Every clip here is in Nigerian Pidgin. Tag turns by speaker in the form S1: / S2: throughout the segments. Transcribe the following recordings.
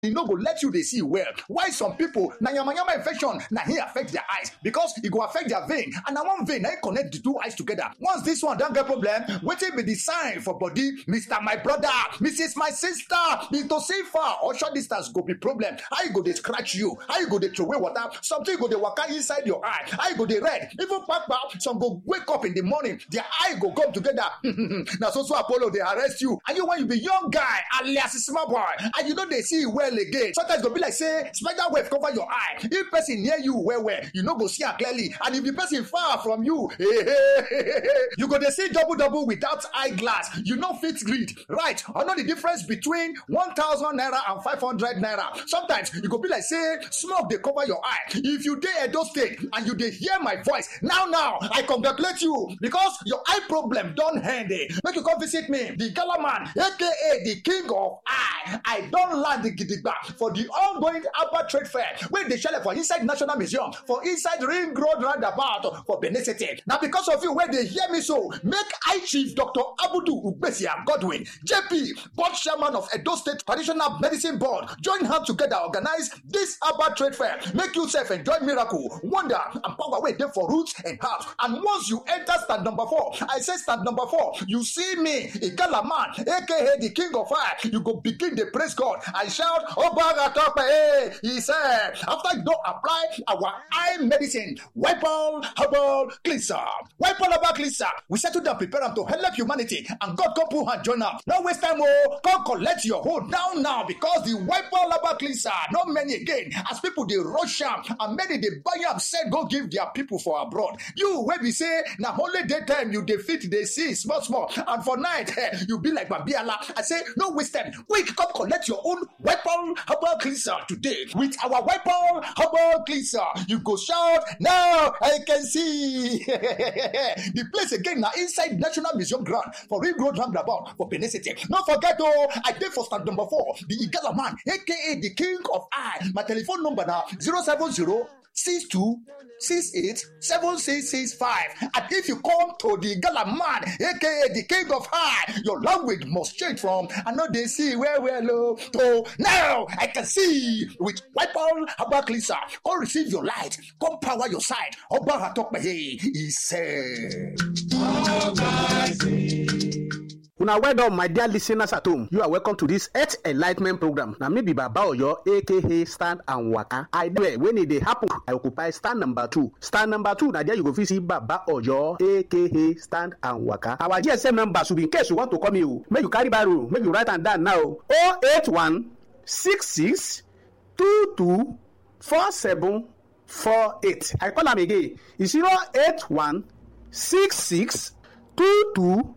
S1: e no go let you dey see well. Why some people na yamayama infection na hin affect their eyes, because e go affect their vein, and na one vein na hin connect the two eyes together. Once this one don get problem, wetin be the sign for body? Mr. My brother, Mrs. My sister, to see far or short distance go be problem. How you go dey scratch you? How you go dey throw away water? Something go dey waka inside your eye. How you go dey red? Even kpakpa, some go wake up in the morning, their eye go come together. Na so Apollo dey arrest you. And you when you be young guy alias small boy, and you no dey see well again. Sometimes go be like say spider web cover your eye. If person near you well, you no go see am clearly. And if the person far from you, you go dey see double without eyeglass. You no fit read, right? Or know the difference between 1,000 naira and 500 naira. Sometimes you go be like say smoke dey cover your eye. If you dey Edo State and you dey hear my voice now, I congratulate you, because your eye problem don end. Make you come visit me, the Gala man, aka the king of eye. I don land the gidigba for the ongoing Abba Trade Fair wey dey shele for inside National Museum, for inside Ring Road roundabout for Benin City. Na because of you wey dey hear me so, make Eye Chief Dr. Abudu Ugbesia Godwin, JP, board chairman of Edo State Traditional Medicine Board, join hands together organize this Abba Trade Fair. Make you sef enjoy miracle, wonder, and power wey dey for roots and herbs. And once you enter stand number 4, I say stand number 4, you see me, Igala man, aka the king of fire, you go begin to praise God and shout, Obaga Tope, hey, he said, after you don't apply our eye medicine, wipe all herbal cleanser, we settle down, prepare them to help humanity, and God come put hand join up. No waste time, come collect your hold down now, because the wipe all herbal cleanser, not many again, as people they rush am, and many they buy am, said go give their people for abroad. You where we say, now only daytime you defeat they see small, and for night you be like Babiala. I say no waste time, quick come collect your own weapon herbal cleanser today. With our weapon herbal cleanser, you go shout now I can see. The place again now inside National Museum ground for Ring Road roundabout for Benin City. Don't forget I did for stand number 4, the Igala man, aka the king of eye. My telephone number now 070 62687665. And if you come to the Gala man, aka the king of high, your language must change from I know they see where low to now I can see with wipe all herbal cleanser. Come receive your light, come power your side. Oba talk he said.
S2: Una well done, my dear listeners at home. You are welcome to this Earth Enlightenment program. Now, maybe Baba Oyo, aka Stand and Waka. I do it when it happen. I occupy stand number 2. Stand number 2. Now, there you go visit Baba Oyo, aka Stand and Waka. Our GSM number should be in case you want to come here. Make you carry barrow. Make you write and down now. 081 66 22 47 48. I call them again. It's 081 66 22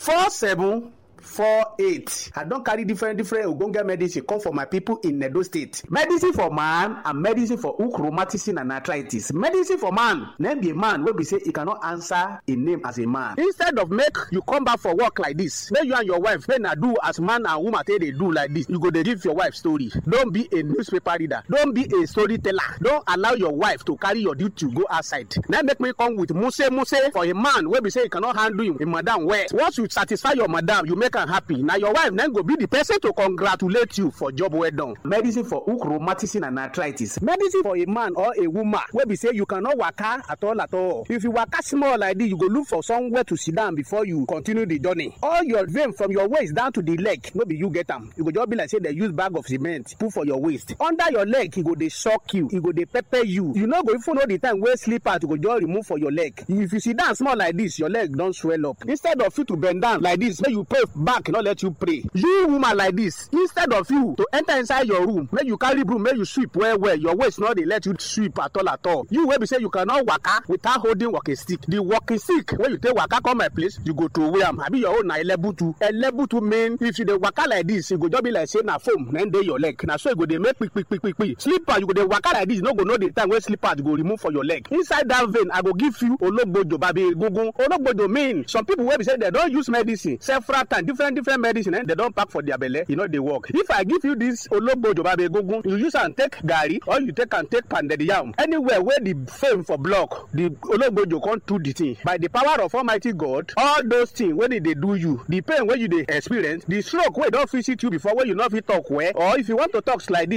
S2: 4748. I don't carry different ogbonge medicine come for my people in Edo State. Medicine for man and medicine for hook, rheumatism and arthritis. Medicine for man, name be a man wey be say he cannot answer a name as a man. Instead of make you come back for work like this, make you and your wife make na do as man and woman take dey do like this. You go dey give your wife story. Don't be a newspaper reader. Don't be a storyteller. Don't allow your wife to carry your duty to go outside. Now make me come with muse for a man wey be say he cannot handle him, a madam well. Once you satisfy your madam, you make am happy. Now your wife then go be the person to congratulate you for job well done. Medicine for hook, rheumatism and arthritis. Medicine for a man or a woman wey be say you cannot waka at all. If you waka small like this, you go look for somewhere to sit down before you continue the journey. All your vein from your waist down to the leg, no be you get am. You go just be like say they use bag of cement put for your waist. Under your leg, e go dey shock you. E go dey pepper you. You no go even know the time wey slipper to go just remove for your leg. If you sit down small like this, your leg don swell up. Instead of you to bend down like this, make you pray back, not let you pray. You woman like this, instead of you to enter inside your room, make you carry broom, make you sweep well. Your waist not dey let you sweep at all. You wey be say you cannot waka without holding walking stick. The walking stick wey you take waka come my place, you go to wear am. Abi your own na elebutu. Elebutu mean if you dey waka like this, you go just be like say na foam na dey your leg. Na so you go dey make quick. Slipper you go dey waka like this, you no go know the time wey slipper go remove for your leg. Inside that vein, I go give you ologbojo babi egungun. Ologbojo mean some people wey be say they don use medicine several times, different medicine, and they don't pack for their belly, you know they work. If I give you this ologbojo babe egungun, you use and take garri, or you take and take pounded yam. Anywhere where the fame for block, the ologbojo can't do the thing. By the power of Almighty God, all those things when they do you, the pain when you they experience, the stroke where don't visit you before when you not fit talk well, or if you want to talk like this,